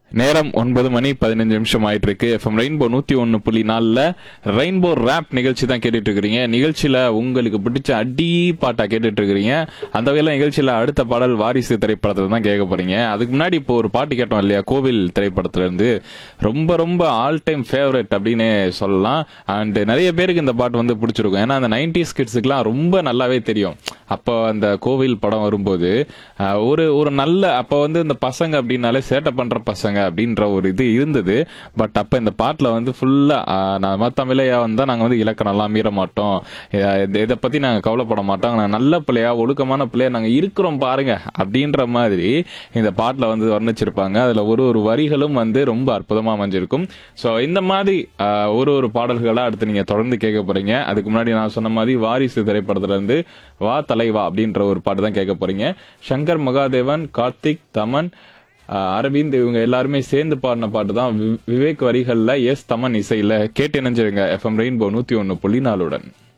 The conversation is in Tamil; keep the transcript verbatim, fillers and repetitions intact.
நேரம் ஒன்பது மணி பதினஞ்சு நிமிஷம் ஆயிட்டு இருக்கு. எஃப்எம் ரெயின்போ நூத்தி ஒன்னு புள்ளி நாலுல ரெயின்போ ரேப் நிகழ்ச்சி தான் கேட்டுட்டு இருக்கிறீங்க. நிகழ்ச்சியில உங்களுக்கு பிடிச்ச அடி பாட்டா கேட்டுட்டு இருக்கிறீங்க. அந்த வகையில நிகழ்ச்சியில அடுத்த பாடல் வாரிசு திரைப்படத்துல தான் கேட்க போறீங்க. அதுக்கு முன்னாடி இப்போ ஒரு பாட்டு கேட்டோம் இல்லையா, கோவில் திரைப்படத்துல இருந்து. ரொம்ப ரொம்ப ஆல் டைம் ஃபேவரட் அப்படின்னு சொல்லலாம். அண்ட் நிறைய பேருக்கு இந்த பாட்டு வந்து பிடிச்சிருக்கும். ஏன்னா அந்த நைன்டிஸ் கிட்ஸுக்குலாம் ரொம்ப நல்லாவே தெரியும். அப்போ அந்த கோவில் படம் வரும்போது ஒரு ஒரு நல்ல அப்போ வந்து இந்த பசங்க அப்படின்னாலே சேட்டை பண்ற பசங்க அப்படின்ற ஒரு இது இருந்தது. பட் அப்ப இந்த பாட்டுல வந்து ஃபுல்லா நான் தமிழையா வந்தா நாங்க வந்து இலக்கணம் எல்லாம் மீற மாட்டோம், இதை பத்தி நாங்க கவலைப்பட மாட்டோம், நாங்க நல்ல பிள்ளையா ஒழுக்கமான பிள்ளையா நாங்க இருக்கிறோம் பாருங்க அப்படின்ற மாதிரி இந்த பாட்டுல வந்து வர்ணிச்சிருப்பாங்க. அதுல ஒரு ஒரு வரிகளும் வந்து ரொம்ப அற்புதமா அமைஞ்சிருக்கும். சோ இந்த மாதிரி ஒரு ஒரு பாடல்களா அடுத்து நீங்க தொடர்ந்து கேட்க போறீங்க. அதுக்கு முன்னாடி நான் சொன்ன மாதிரி வாரிசு திரைப்படத்துல இருந்து வா தலைவா அப்படின்ற ஒரு பாட்டு தான் கேட்க போறீங்க. சங்கர் மகாதேவன், கார்த்திக், தமன், அரவிந்த் இவங்க எல்லாருமே சேர்ந்து பாடின பாட்டு தான். விவேக் வரிகள்ல எஸ் தமன் இசையில கேட்டு இணைஞ்சிருங்க எஃப்எம் ரெயின்போ நூத்தி ஒன்னு புள்ளி நாலுடன்.